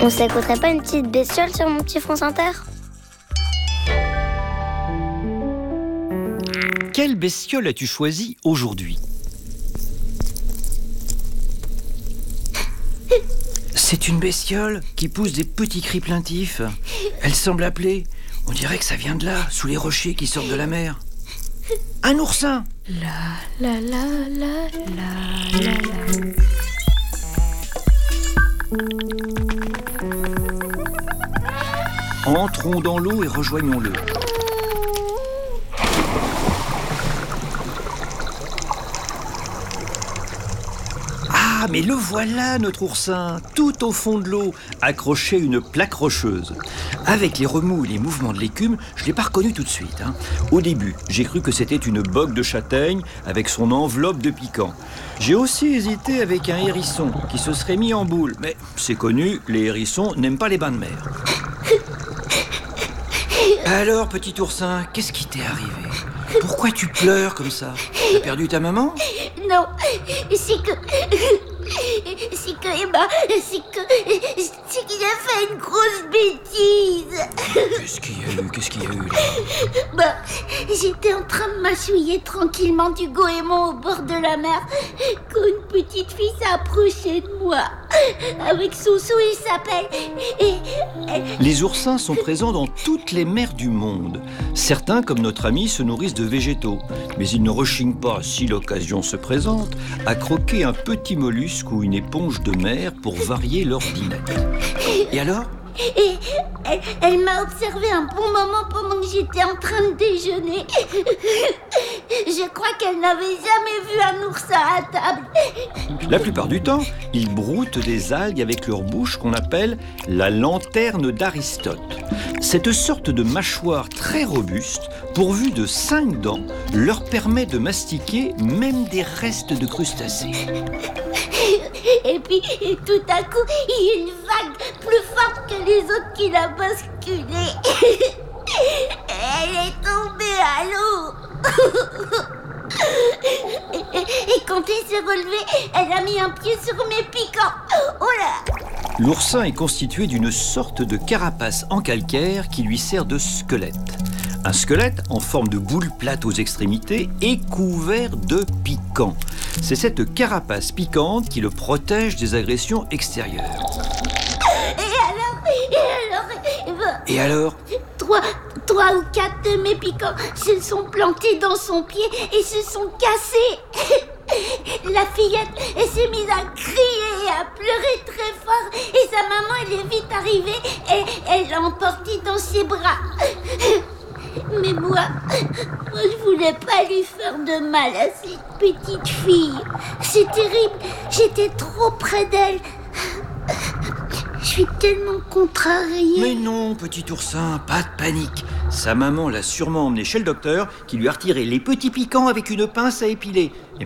On s'écouterait pas une petite bestiole sur mon petit France Inter? Quelle bestiole as-tu choisi aujourd'hui? C'est une bestiole qui pousse des petits cris plaintifs. Elle semble appeler. On dirait que ça vient de là, sous les rochers qui sortent de la mer. Un oursin! La la la la la la la. Entrons dans l'eau et rejoignons-le. Ah, mais le voilà, notre oursin, tout au fond de l'eau, accroché à une plaque rocheuse. Avec les remous et les mouvements de l'écume, je ne l'ai pas reconnu tout de suite. Au début, j'ai cru que c'était une bogue de châtaigne avec son enveloppe de piquant. J'ai aussi hésité avec un hérisson qui se serait mis en boule. Mais c'est connu, les hérissons n'aiment pas les bains de mer. Alors, petit oursin, qu'est-ce qui t'est arrivé? Pourquoi tu pleures comme ça? T'as perdu ta maman? Non, c'est qu'il a fait une grosse bêtise. Qu'est-ce qu'il y a eu là? J'étais en train de m'assouiller tranquillement du goémon au bord de la mer quand une petite fille s'est approchée de moi avec son seau et sa pelle. Les oursins sont présents dans toutes les mers du monde. Certains, comme notre ami, se nourrissent de végétaux. Mais ils ne rechignent pas, si l'occasion se présente, à croquer un petit mollusque ou une éponge de mer pour varier leur dîner. Et alors? Et elle m'a observé un bon moment pendant que j'étais en train de déjeuner. Je crois qu'elle n'avait jamais vu un oursin à table. La plupart du temps, ils broutent des algues avec leur bouche qu'on appelle la lanterne d'Aristote. Cette sorte de mâchoire très robuste, pourvue de 5 dents, leur permet de mastiquer même des restes de crustacés. Et puis, tout à coup, il y a une vague plus forte que les autres qui l'a basculée. Elle est tombée à l'eau. Et quand elle s'est relevée, elle a mis un pied sur mes piquants. Oh là! L'oursin est constitué d'une sorte de carapace en calcaire qui lui sert de squelette. Un squelette en forme de boule plate aux extrémités est couvert de piquants. C'est cette carapace piquante qui le protège des agressions extérieures. Et alors? Trois ou 4 de mes piquants se sont plantés dans son pied et se sont cassés. La fillette, elle s'est mise à crier et à pleurer très fort. Et sa maman, elle est vite arrivée et elle l'a emportée dans ses bras. Mais moi, je voulais pas lui faire de mal à cette petite fille. C'est terrible, j'étais trop près d'elle. Je suis tellement contrariée. Mais non, petit oursin, pas de panique. Sa maman l'a sûrement emmené chez le docteur qui lui a retiré les petits piquants avec une pince à épiler.